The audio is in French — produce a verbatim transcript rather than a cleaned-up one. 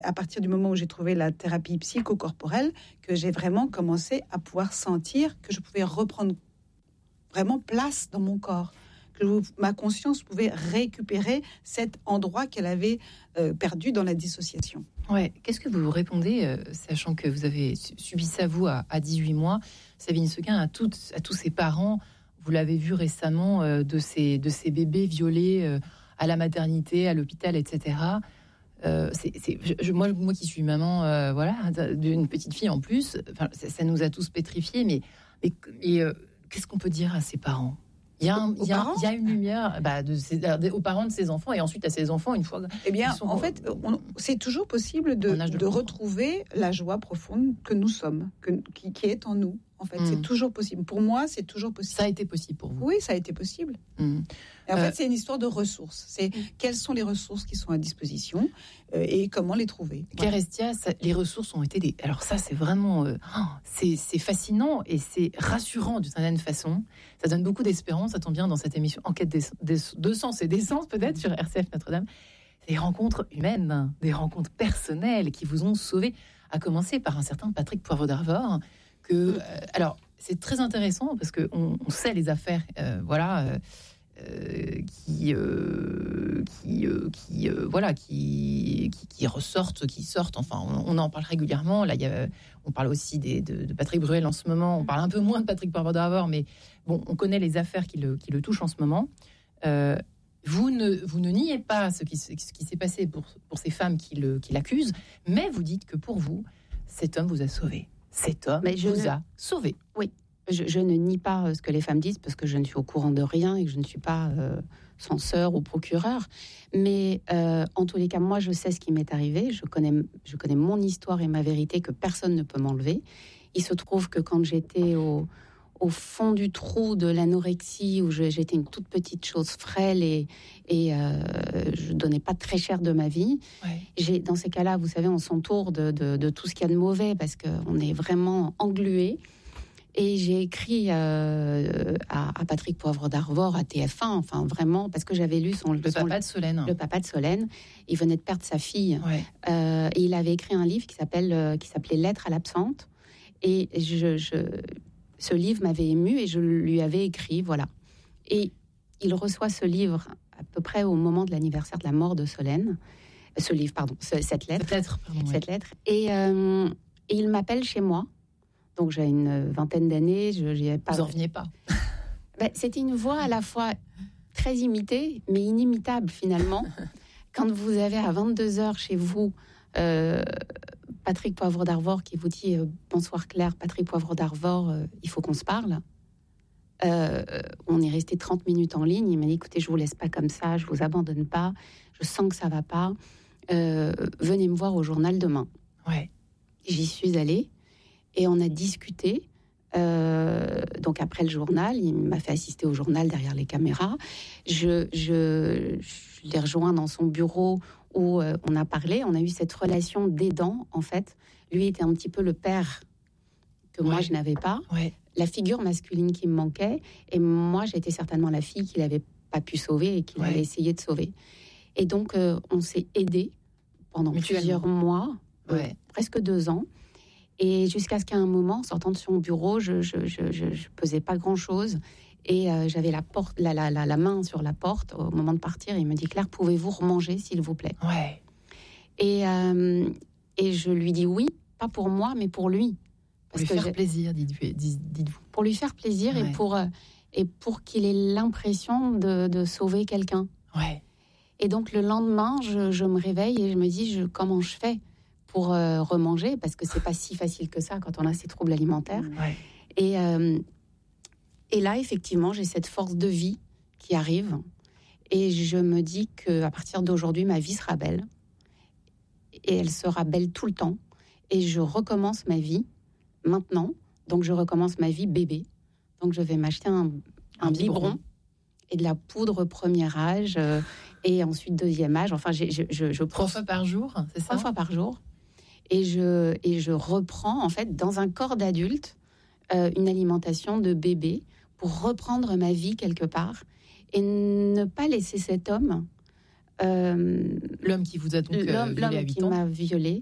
à partir du moment où j'ai trouvé la thérapie psychocorporelle, que j'ai vraiment commencé à pouvoir sentir que je pouvais reprendre vraiment place dans mon corps, que je, ma conscience pouvait récupérer cet endroit qu'elle avait euh, perdu dans la dissociation. Ouais. Qu'est-ce que vous vous répondez, euh, sachant que vous avez subi ça, vous, à, à dix-huit mois, Sabine Sequin, à, toutes, à tous ces parents, vous l'avez vu récemment, euh, de, ces, de ces bébés violés euh, à la maternité, à l'hôpital, et cetera. Euh, c'est, c'est, je, moi, moi qui suis maman, euh, voilà, d'une petite fille en plus, ça, ça nous a tous pétrifiés. Mais, mais, mais euh, qu'est-ce qu'on peut dire à ces parents ? Il y a, un, il y a, il y a une lumière bah, de ces, aux parents de ces enfants et ensuite à ces enfants une fois. Eh bien, sont, en fait, on, c'est toujours possible de, de, de retrouver la joie profonde que nous sommes, que, qui, qui est en nous. En fait, mmh. c'est toujours possible. Pour moi, c'est toujours possible. Ça a été possible pour vous ? Oui, ça a été possible. Mmh. Et en euh, fait, c'est une histoire de ressources. C'est mmh. quelles sont les ressources qui sont à disposition euh, et comment les trouver. Voilà. Carestia, ça, les ressources ont été des. Alors ça, c'est vraiment, euh, c'est, c'est fascinant et c'est rassurant d'une certaine façon. Ça donne beaucoup d'espérance. Ça tombe bien dans cette émission Enquête des, des, de sens et d'essence peut-être sur R C F Notre-Dame. Des rencontres humaines, des rencontres personnelles qui vous ont sauvé. À commencer par un certain Patrick Poivre d'Arvor. Que, euh, alors, c'est très intéressant parce qu'on on sait les affaires, euh, voilà, euh, euh, qui, euh, qui, euh, qui, euh, voilà, qui, qui, qui ressortent, qui sortent. Enfin, on, on en parle régulièrement. Là, il y a, on parle aussi des, de, de Patrick Bruel en ce moment. On parle un peu moins de Patrick Poivre d'Arvor, mais bon, on connaît les affaires qui le, qui le touchent en ce moment. Euh, vous ne, vous ne niez pas ce qui, ce qui s'est passé pour, pour ces femmes qui, le, qui l'accusent, mais vous dites que pour vous, cet homme vous a sauvé. Cet homme mais je vous ne... a sauvé. Oui, je, je ne nie pas ce que les femmes disent parce que je ne suis au courant de rien et que je ne suis pas euh, censeur ou procureur. Mais euh, en tous les cas, moi, je sais ce qui m'est arrivé. Je connais, je connais mon histoire et ma vérité que personne ne peut m'enlever. Il se trouve que quand j'étais au, au fond du trou de l'anorexie, où je, j'étais une toute petite chose frêle et, et euh, je donnais pas très cher de ma vie. Ouais. J'ai, dans ces cas-là, vous savez, on s'entoure de, de, de tout ce qu'il y a de mauvais parce qu'on est vraiment englué. Et j'ai écrit euh, à, à Patrick Poivre d'Arvor, à T F un, enfin vraiment, parce que j'avais lu son... Le son, papa de Solène. Le papa de Solène. Il venait de perdre sa fille. Ouais. Euh, et il avait écrit un livre qui, s'appelle, euh, qui s'appelait « Lettres à l'absente ». Et je... je ce livre m'avait émue et je lui avais écrit, voilà. Et il reçoit ce livre à peu près au moment de l'anniversaire de la mort de Solène. Ce livre, pardon, ce, cette lettre. Cette lettre, pardon. Cette oui. lettre. Et, euh, et il m'appelle chez moi. Donc j'ai une vingtaine d'années. Je, j'y avais pas... Vous n'en reveniez pas. Ben, c'était une voix à la fois très imitée, mais inimitable finalement. Quand vous avez à vingt-deux heures chez vous... Euh, Patrick Poivre d'Arvor qui vous dit euh, « Bonsoir Claire, Patrick Poivre d'Arvor, euh, il faut qu'on se parle. Euh, » On est resté trente minutes en ligne. Il m'a dit « Écoutez, je vous laisse pas comme ça, je vous abandonne pas. Je sens que ça va pas. Euh, venez me voir au journal demain. » Ouais. J'y suis allée et on a discuté. Euh, donc après le journal, il m'a fait assister au journal derrière les caméras. Je, je, je l'ai rejoint dans son bureau où euh, on a parlé, on a eu cette relation d'aidant, en fait. Lui était un petit peu le père que ouais. moi, je n'avais pas. Ouais. La figure masculine qui me manquait. Et moi, j'étais certainement la fille qu'il n'avait pas pu sauver et qu'il ouais. avait essayé de sauver. Et donc, euh, on s'est aidés pendant plusieurs mois, ouais. euh, presque deux ans. Et jusqu'à ce qu'à un moment, en sortant de son bureau, je ne je, je, je, je pesais pas grand-chose. Et euh, j'avais la, porte, la, la, la, la main sur la porte au moment de partir. Il me dit « Claire, pouvez-vous remanger, s'il vous plaît ?» Ouais. Et, euh, et je lui dis oui, pas pour moi, mais pour lui. Parce pour lui que faire j'ai... plaisir, dites-vous. Pour lui faire plaisir ouais. et, pour, euh, et pour qu'il ait l'impression de, de sauver quelqu'un. Ouais. Et donc le lendemain, je, je me réveille et je me dis je, comment je fais pour euh, remanger, parce que c'est pas si facile que ça quand on a ces troubles alimentaires. Ouais. Et... Euh, Et là, effectivement, j'ai cette force de vie qui arrive. Et je me dis qu'à partir d'aujourd'hui, ma vie sera belle. Et elle sera belle tout le temps. Et je recommence ma vie maintenant. Donc, je recommence ma vie bébé. Donc, je vais m'acheter un, un, un biberon. biberon et de la poudre premier âge. Euh, et ensuite, deuxième âge. Enfin, j'ai, je, je, je Trois fois par jour, c'est ça ? Trois fois par jour. Et je, et je reprends, en fait, dans un corps d'adulte, euh, une alimentation de bébé pour reprendre ma vie quelque part et ne pas laisser cet homme euh, L'homme qui vous a donc euh, l'homme, violé à l'homme huit qui ans. m'a violée,